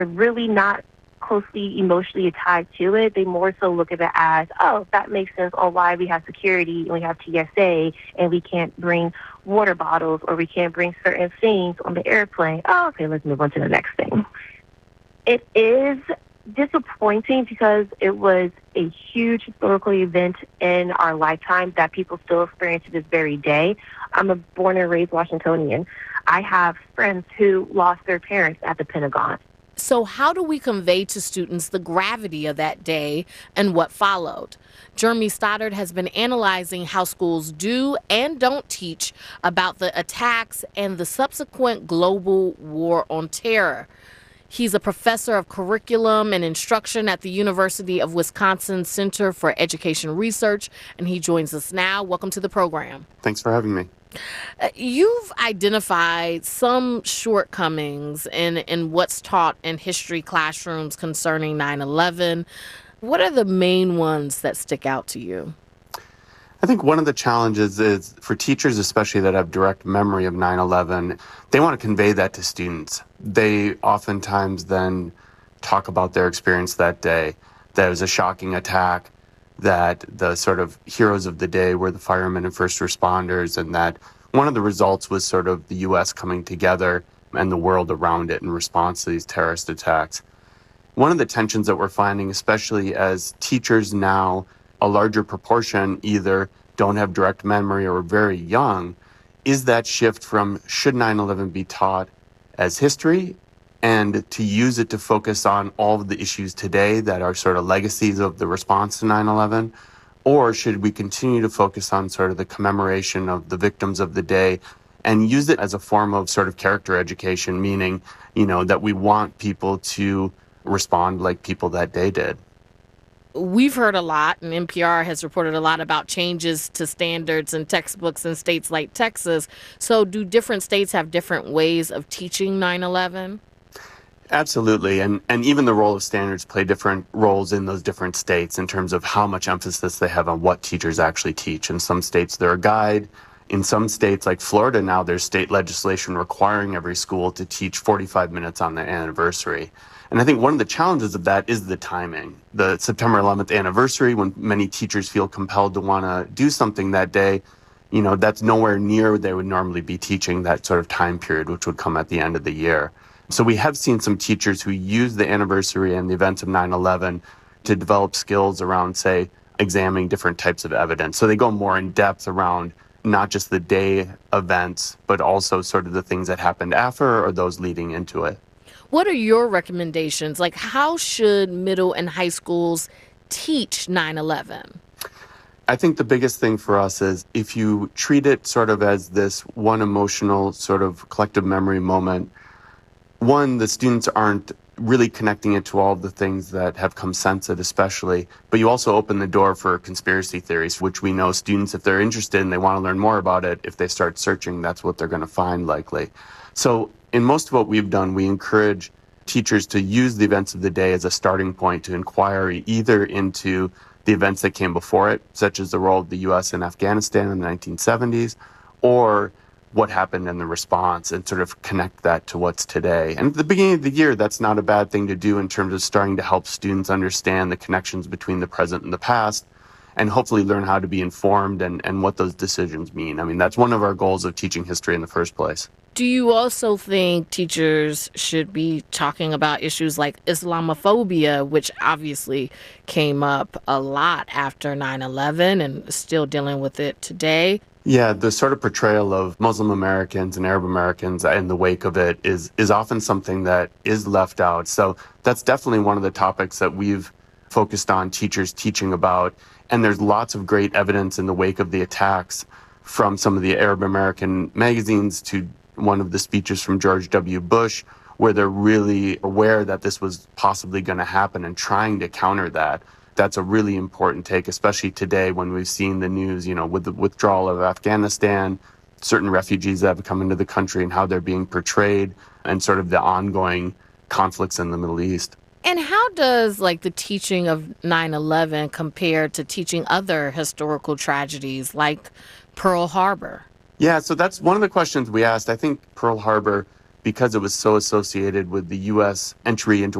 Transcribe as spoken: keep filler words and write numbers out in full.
They're really not closely emotionally tied to it. They more so look at it as, oh, that makes sense on why we have security and we have T S A and we can't bring water bottles or we can't bring certain things on the airplane. Oh, okay, let's move on to the next thing. It is disappointing because it was a huge historical event in our lifetime that people still experience to this very day. I'm a born and raised Washingtonian. I have friends who lost their parents at the Pentagon. So how do we convey to students the gravity of that day and what followed? Jeremy Stoddard has been analyzing how schools do and don't teach about the attacks and the subsequent global war on terror. He's a professor of curriculum and instruction at the University of Wisconsin Center for Education Research, and he joins us now. Welcome to the program. Thanks for having me. Uh, you've identified some shortcomings in, in what's taught in history classrooms concerning nine eleven. What are the main ones that stick out to you? I think one of the challenges is for teachers, especially that have direct memory of nine eleven, they want to convey that to students. They oftentimes then talk about their experience that day, that it was a shocking attack, that the sort of heroes of the day were the firemen and first responders, and that one of the results was sort of the U S coming together and the world around it in response to these terrorist attacks. One of the tensions that we're finding, especially as teachers now, a larger proportion either don't have direct memory or are very young, is that shift from should nine eleven be taught as history and to use it to focus on all of the issues today that are sort of legacies of the response to nine eleven, or should we continue to focus on sort of the commemoration of the victims of the day and use it as a form of sort of character education, meaning, you know, that we want people to respond like people that day did. We've heard a lot, and N P R has reported a lot about changes to standards and textbooks in states like Texas. So do different states have different ways of teaching nine eleven? Absolutely. And and even the role of standards play different roles in those different states in terms of how much emphasis they have on what teachers actually teach. In some states, they're a guide. In some states, like Florida now, there's state legislation requiring every school to teach forty-five minutes on their anniversary. And I think one of the challenges of that is the timing. The September eleventh anniversary, when many teachers feel compelled to want to do something that day, you know, that's nowhere near they would normally be teaching that sort of time period, which would come at the end of the year. So we have seen some teachers who use the anniversary and the events of nine eleven to develop skills around, say, examining different types of evidence. So they go more in depth around not just the day events, but also sort of the things that happened after or those leading into it. What are your recommendations? Like, how should middle and high schools teach nine eleven? I think the biggest thing for us is if you treat it sort of as this one emotional sort of collective memory moment, one, the students aren't really connecting it to all of the things that have come since it especially, but you also open the door for conspiracy theories, which we know students, if they're interested and they want to learn more about it, if they start searching, that's what they're going to find likely. So in most of what we've done, we encourage teachers to use the events of the day as a starting point to inquiry either into the events that came before it, such as the role of the U S in Afghanistan in the nineteen seventies, or what happened in the response, and sort of connect that to what's today. And at the beginning of the year, that's not a bad thing to do in terms of starting to help students understand the connections between the present and the past, and hopefully learn how to be informed and, and what those decisions mean. I mean, that's one of our goals of teaching history in the first place. Do you also think teachers should be talking about issues like Islamophobia, which obviously came up a lot after nine eleven and still dealing with it today? Yeah, the sort of portrayal of Muslim Americans and Arab Americans in the wake of it is is often something that is left out. So that's definitely one of the topics that we've focused on teachers teaching about. And there's lots of great evidence in the wake of the attacks from some of the Arab American magazines to one of the speeches from George W. Bush, where they're really aware that this was possibly going to happen and trying to counter that. That's a really important take, especially today when we've seen the news, you know, with the withdrawal of Afghanistan, certain refugees that have come into the country and how they're being portrayed, and sort of the ongoing conflicts in the Middle East. And how does, like, the teaching of nine eleven compare to teaching other historical tragedies like Pearl Harbor? Yeah, so that's one of the questions we asked. I think Pearl Harbor because it was so associated with the U S entry into